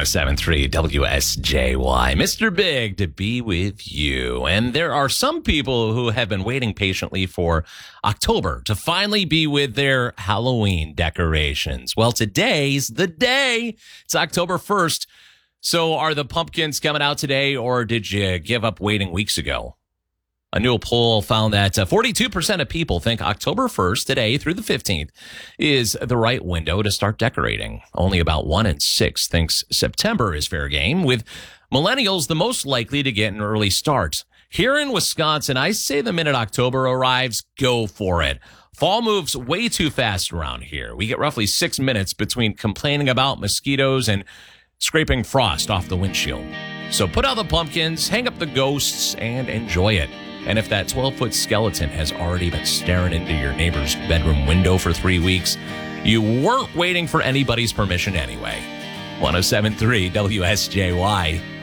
107.3 WSJY. Mr. Big to be with you. And there are some people who have been waiting patiently for October to finally be with their Halloween decorations. Well, today's the day. It's October 1st. So are the pumpkins coming out today, or did you give up waiting weeks ago? A new poll found that 42% of people think October 1st, today through the 15th, is the right window to start decorating. Only about 1 in 6 thinks September is fair game, with millennials the most likely to get an early start. Here in Wisconsin, I say the minute October arrives, go for it. Fall moves way too fast around here. We get roughly 6 minutes between complaining about mosquitoes and scraping frost off the windshield. So put out the pumpkins, hang up the ghosts, and enjoy it. And if that 12-foot skeleton has already been staring into your neighbor's bedroom window for 3 weeks, you weren't waiting for anybody's permission anyway. 107.3 WSJY.